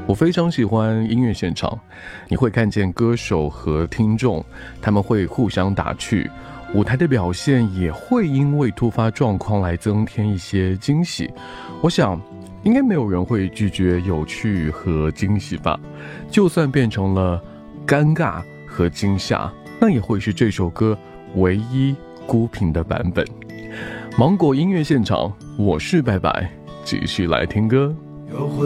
我非常喜欢音乐现场，你会看见歌手和听众，他们会互相打趣，舞台的表现也会因为突发状况来增添一些惊喜。我想应该没有人会拒绝有趣和惊喜吧，就算变成了尴尬和惊吓，那也会是这首歌唯一孤品的版本。芒果音乐现场，我是白白，继续来听歌。